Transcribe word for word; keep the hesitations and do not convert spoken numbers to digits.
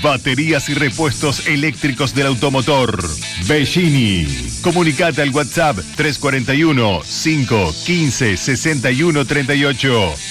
baterías y repuestos eléctricos del automotor. Bellini. Comunicate al WhatsApp tres cuatro uno, cinco uno cinco, seis uno tres ocho.